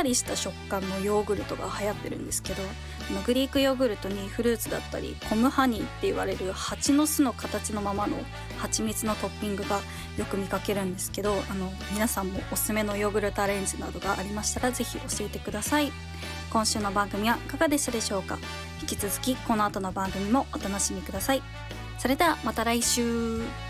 りした食感のヨーグルトが流行ってるんですけど、グリークヨーグルトにフルーツだったりコムハニーって言われる蜂の巣の形のままの蜂蜜のトッピングがよく見かけるんですけど、皆さんもおすすめのヨーグルトアレンジなどがありましたらぜひ教えてください。今週の番組はいかがでしたでしょうか。引き続きこの後の番組もお楽しみください。それではまた来週。